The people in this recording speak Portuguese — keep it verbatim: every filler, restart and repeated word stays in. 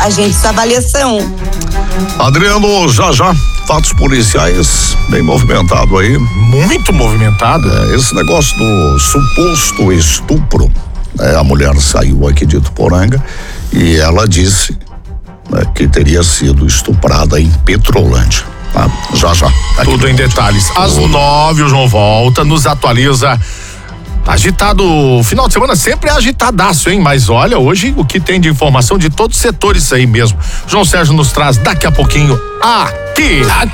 agente sua avaliação. Adriano, já já, fatos policiais bem movimentado aí. Muito movimentado. É, esse negócio do suposto estupro, né, a mulher saiu aqui de Ituporanga e ela disse, né, que teria sido estuprada em Petrolândia. Tá? Já já. Tudo em detalhes. Às nove, o João volta, nos atualiza. Agitado, final de semana sempre é agitadaço, hein? Mas olha, hoje o que tem de informação de todos os setores aí mesmo. João Sérgio nos traz daqui a pouquinho aqui. Aqui.